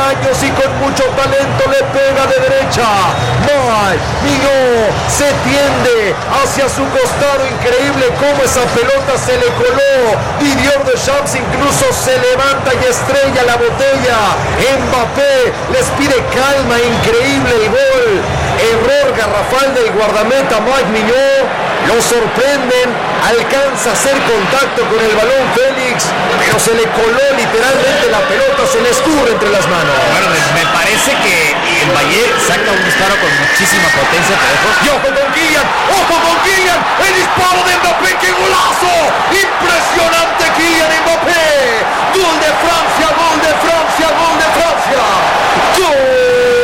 años y con mucho talento le pega de derecha. Mignon se tiende hacia su costado. Increíble cómo esa pelota se le coló. Didier Deschamps incluso se levanta y estrella la botella. Mbappé les pide calma. Increíble el gol. Error garrafal del guardameta Mike Mignon. Lo sorprenden, alcanza a hacer contacto con el balón Félix, pero se le coló literalmente la pelota, se le escurre entre las manos. Bueno, me parece que el Valle saca un disparo con muchísima potencia, y ojo con Kylian, el disparo de Mbappé, ¡qué golazo! Impresionante Kylian Mbappé, gol de Francia, gol de Francia, gol de Francia, ¡gol!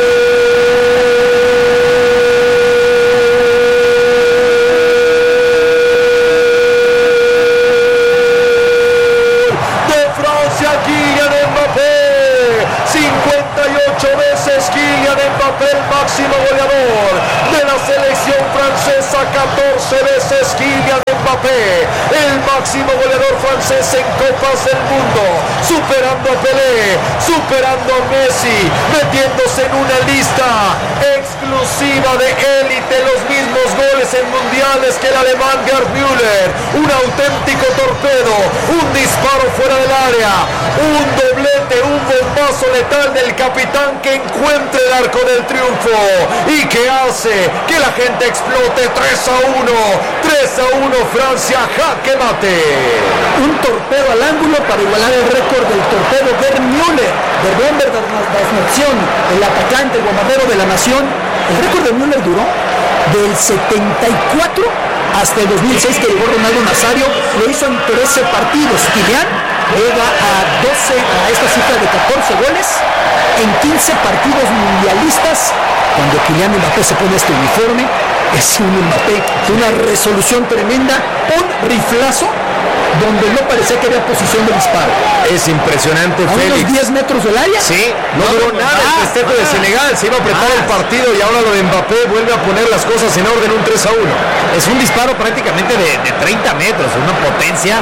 El máximo goleador de la selección francesa, 14 veces Kylian Mbappé, el máximo goleador francés en Copas del Mundo, superando a Pelé, superando a Messi, metiéndose en una lista exclusiva de élite, los mismos goles en mundiales que el alemán Gerd Müller, un auténtico torpedo, un disparo fuera del área, un doblete, un bombazo letal del capitán que encuentra el arco del triunfo y que hace que la gente explote. 3-1 Francia, jaque mate. Un torpedo al ángulo para igualar el récord del torpedo Gerd Müller, del Bomber de la Nación, el atacante, el bombardero de la nación. El récord de Müller duró del 74 hasta el 2006, que llegó Ronaldo Nazario, lo hizo en 13 partidos. Kylian llega a esta cifra de 14 goles en 15 partidos mundialistas. Cuando Kylian Mbappé se pone este uniforme, es un Mbappé de una resolución tremenda, un riflazo donde no parecía que había posición de disparo. Es impresionante, a Félix. unos 10 metros del área. Sí, no duró nada el festejo de Senegal, se iba a apretar el partido y ahora lo de Mbappé vuelve a poner las cosas en orden, un 3-1. Es un disparo prácticamente de 30 metros, una potencia,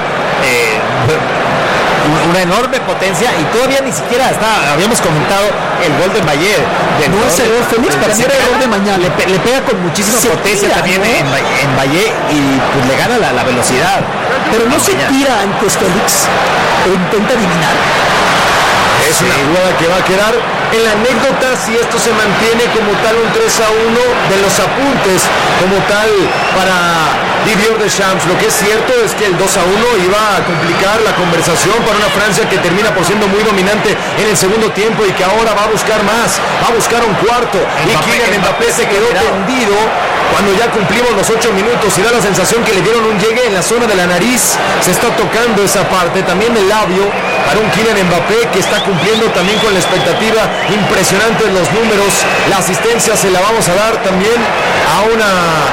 una enorme potencia, y todavía ni siquiera habíamos comentado el gol de Valle. No es error, Félix, para mí era error de mañana. Le pega con muchísima potencia también, ¿no? en Valle, y pues le gana la velocidad. Pero no se tira antes Félix, o intenta adivinar. Es una jugada que va a quedar en la anécdota si esto se mantiene como tal, un 3-1 de los apuntes como tal para Didier Deschamps. Lo que es cierto es que el 2-1 iba a complicar la conversación para una Francia que termina por siendo muy dominante en el segundo tiempo y que ahora va a buscar más, va a buscar un cuarto. Y Kylian Mbappé se quedó tendido cuando ya cumplimos los 8 minutos y da la sensación que le dieron un llegue en la zona de la nariz. Se está tocando esa parte, también el labio, para un Kylian Mbappé que está cumpliendo también con la expectativa. Impresionante en los números. La asistencia se la vamos a dar también a un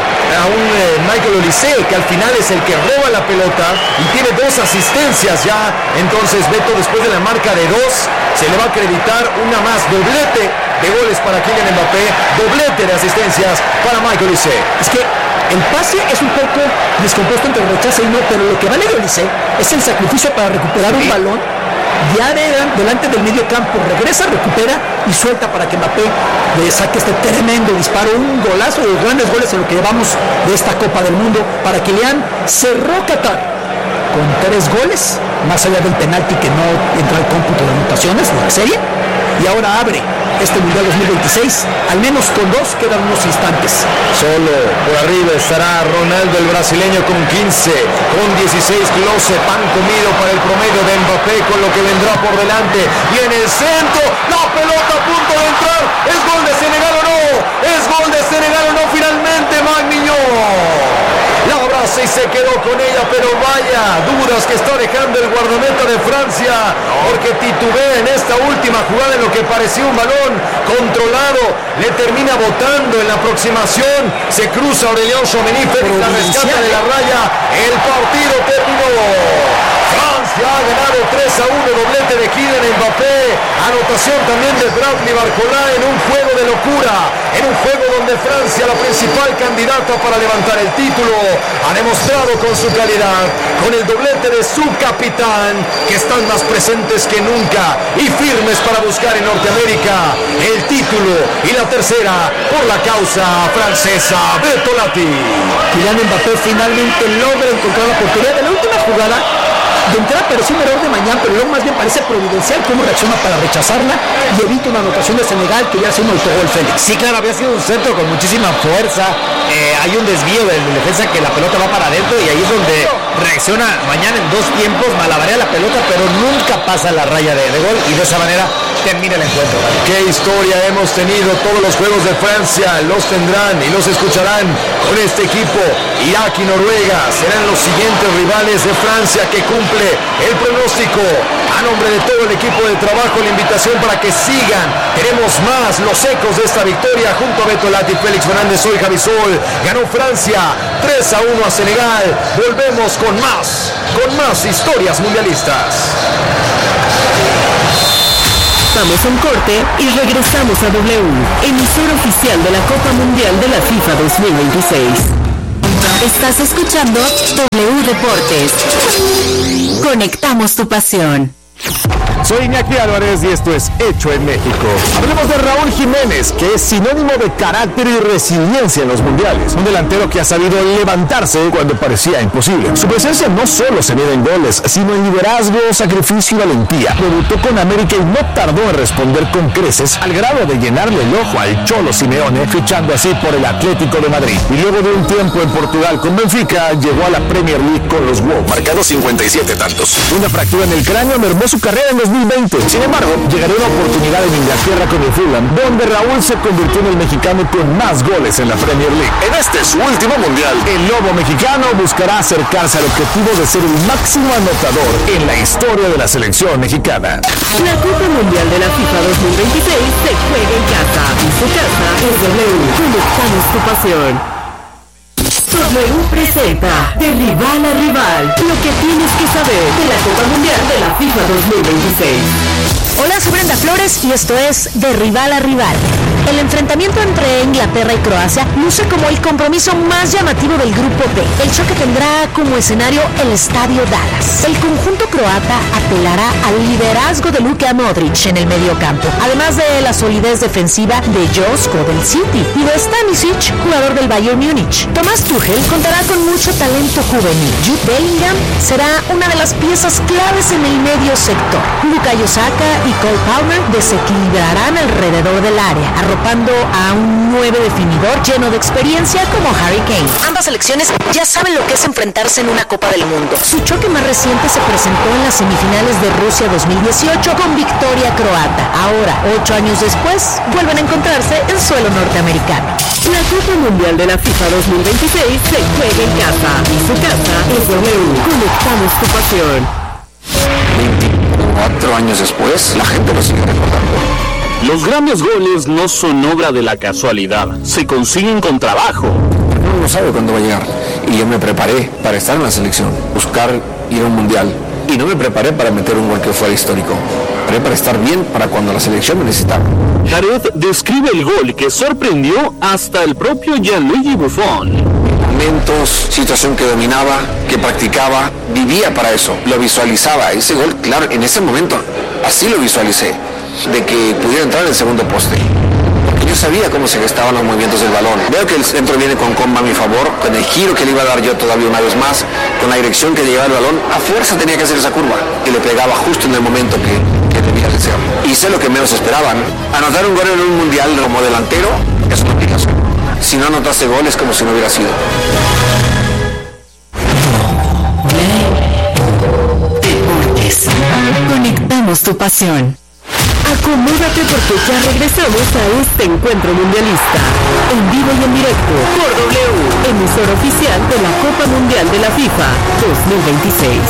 Michael Olise, que al final es el que roba la pelota y tiene 2 asistencias ya. Entonces Beto, después de la marca de 2, se le va a acreditar una más. Doblete de goles para Kylian Mbappé, doblete de asistencias para Michael Olise. Es que el pase es un poco descompuesto entre rechazo y no, pero lo que vale de Olise es el sacrificio para recuperar un balón ya delante del medio campo, regresa, recupera y suelta para que Mbappé le saque este tremendo disparo, un golazo, de los grandes goles en lo que llevamos de esta Copa del Mundo. Para Kylian, cerró Qatar con 3 goles, más allá del penalti que no entra al cómputo de anotaciones de la serie, y ahora abre este Mundial 2026, al menos con 2, quedan unos instantes. Solo por arriba estará Ronaldo, el brasileño, con 15, con 16 Klose, pan comido para el promedio de Mbappé con lo que vendrá por delante. Viene el centro, la pelota a punto de entrar, ¿es gol de Senegal o no? ¿Es gol de Senegal o no? Finalmente Mike Mignon la abraza y se quedó con ella, pero vaya dudas que está dejando el guardameta de Francia, porque titubea en esta última jugada en lo que parecía un balón controlado, le termina botando en la aproximación, se cruza Aurélien Tchouameni, la rescata de la raya, el partido terminó. Francia Francia ha ganado 3-1, doblete de Kylian Mbappé, anotación también de Bradley Barcola en un juego de locura, en un juego donde Francia, la principal candidata para levantar el título, ha demostrado con su calidad, con el doblete de su capitán, que están más presentes que nunca y firmes para buscar en Norteamérica el título y la tercera por la causa francesa. Bertolatti. Kylian Mbappé finalmente logra encontrar la oportunidad de la última jugada de entrada, pero sí un error de mañana, pero luego más bien parece providencial cómo reacciona para rechazarla y evita una anotación de Senegal que ya se un autogol Félix. Sí, claro, había sido un centro con muchísima fuerza, hay un desvío del defensa que la pelota va para adentro y ahí es donde reacciona mañana en dos tiempos, malabarea la pelota, pero nunca pasa la raya de gol y de esa manera termina el encuentro. Qué historia hemos tenido, todos los juegos de Francia los tendrán y los escucharán con este equipo. Irak y Noruega serán los siguientes rivales de Francia que cumple el pronóstico. A nombre de todo el equipo de trabajo, la invitación para que sigan. Tenemos más los ecos de esta victoria junto a Bertolatti, Félix Fernández, soy Javi Sol. Ganó Francia 3-1 a Senegal. Volvemos con más historias mundialistas. Vamos a un corte y regresamos a W, emisora oficial de la Copa Mundial de la FIFA 2026. Estás escuchando W Deportes. Conectamos tu pasión. Soy Iñaki Álvarez y esto es Hecho en México. Hablemos de Raúl Jiménez, que es sinónimo de carácter y resiliencia en los mundiales. Un delantero que ha sabido levantarse cuando parecía imposible. Su presencia no solo se mide en goles, sino en liderazgo, sacrificio y valentía. Debutó con América y no tardó en responder con creces, al grado de llenarle el ojo al Cholo Simeone, fichando así por el Atlético de Madrid. Y luego de un tiempo en Portugal con Benfica, llegó a la Premier League con los Wolves, marcando 57 tantos. Una fractura en el cráneo mermó su carrera en 2020. Sin embargo, llegaría una oportunidad en Inglaterra con el Fulham, donde Raúl se convirtió en el mexicano con más goles en la Premier League. En este su último mundial, el lobo mexicano buscará acercarse al objetivo de ser el máximo anotador en la historia de la selección mexicana. La Copa Mundial de la FIFA 2026 se juega en casa. Y su casa es W. Conectamos tu pasión. W presenta de rival a rival lo que tienes que saber de la Copa Mundial de la FIFA 2026. Hola, soy Brenda Flores y esto es de rival a rival. El enfrentamiento entre Inglaterra y Croacia luce como el compromiso más llamativo del Grupo B. El choque tendrá como escenario el Estadio Dallas. El conjunto croata apelará al liderazgo de Luka Modric en el mediocampo, además de la solidez defensiva de Josko del City y de Stanisic, jugador del Bayern Múnich. Tomás Tuchel contará con mucho talento juvenil. Jude Bellingham será una de las piezas claves en el medio sector. Bukayo Saka y Cole Palmer desequilibrarán alrededor del área, arropando a un 9 definidor lleno de experiencia como Harry Kane. Ambas selecciones ya saben lo que es enfrentarse en una Copa del Mundo. Su choque más reciente se presentó en las semifinales de Rusia 2018 con victoria croata. Ahora, 8 años después, vuelven a encontrarse en suelo norteamericano. La Copa Mundial de la FIFA 2026 se juega en casa. Y su casa es W. Conectamos tu pasión. 24 años después, la gente lo sigue recordando. Los grandes goles no son obra de la casualidad, se consiguen con trabajo. Uno no sabe cuándo va a llegar. Y yo me preparé para estar en la selección, buscar ir a un mundial. Y no me preparé para meter un gol que fuera histórico. Me preparé para estar bien para cuando la selección me necesitaba. Jared describe el gol que sorprendió hasta el propio Gianluigi Buffon. Momentos, situación que dominaba, que practicaba, vivía para eso, lo visualizaba. Ese gol, claro, en ese momento, así lo visualicé, de que pudiera entrar en el segundo poste. Porque yo sabía cómo se gestaban los movimientos del balón. Veo que el centro viene con comba a mi favor, con el giro que le iba a dar yo todavía una vez más, con la dirección que llevaba el balón, a fuerza tenía que hacer esa curva, y le pegaba justo en el momento que debía de ser. Y sé lo que menos esperaban. Anotar un gol en un mundial como delantero es una obligación. Si no anotaste gol es como si no hubiera sido. Deportes. Conectamos tu pasión. Acomódate porque ya regresamos a este encuentro mundialista. En vivo y en directo por W, emisora oficial de la Copa Mundial de la FIFA 2026.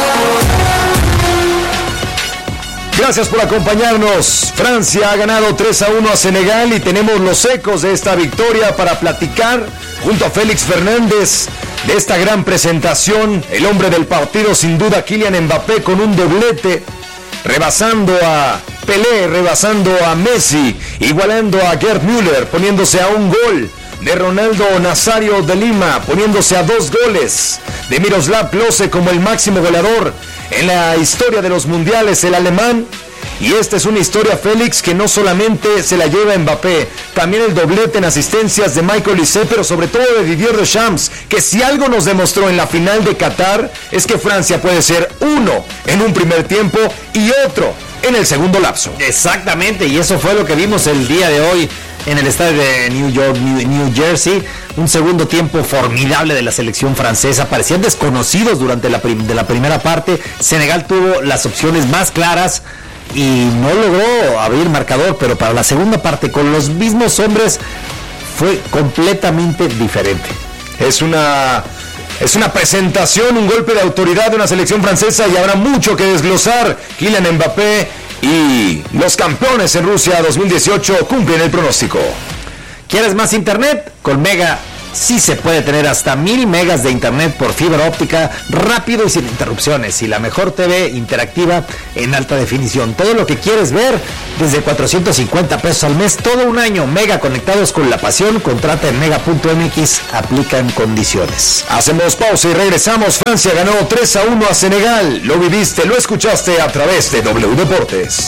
Gracias por acompañarnos. Francia ha ganado 3-1 a Senegal y tenemos los ecos de esta victoria para platicar junto a Félix Fernández. de esta gran presentación, el hombre del partido sin duda Kylian Mbappé con un doblete, rebasando a Pelé, rebasando a Messi, igualando a Gerd Müller, poniéndose a un gol de Ronaldo Nazario de Lima, poniéndose a 2 goles de Miroslav Klose como el máximo goleador en la historia de los mundiales, el alemán. Y esta es una historia, Félix, que no solamente se la lleva Mbappé, también el doblete en asistencias de Michael Olise, pero sobre todo de Didier Deschamps, que si algo nos demostró en la final de Qatar es que Francia puede ser uno en un primer tiempo y otro en el segundo lapso. Exactamente, y eso fue lo que vimos el día de hoy en el estadio de New Jersey. Un segundo tiempo formidable de la selección francesa. Parecían desconocidos durante la primera parte. Senegal tuvo las opciones más claras y no logró abrir marcador, pero para la segunda parte con los mismos hombres fue completamente diferente. Es una presentación, un golpe de autoridad de una selección francesa y habrá mucho que desglosar. Kylian Mbappé y los campeones en Rusia 2018 cumplen el pronóstico. ¿Quieres más internet? Con Mega sí se puede tener hasta 1000 megas de internet por fibra óptica, rápido y sin interrupciones, y la mejor TV interactiva en alta definición. Todo lo que quieres ver desde 450 pesos al mes, todo un año. Mega, conectados con la pasión. Contrata en mega.mx, aplica en condiciones. Hacemos pausa y regresamos. Francia ganó 3-1 a Senegal. Lo viviste, lo escuchaste a través de W Deportes.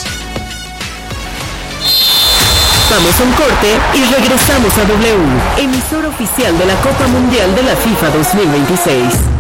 Vamos a un corte y regresamos a W, emisora oficial de la Copa Mundial de la FIFA 2026.